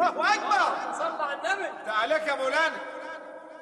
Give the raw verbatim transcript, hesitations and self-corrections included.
الله اكبر. صلى على النبي. تعالك يا مولانا.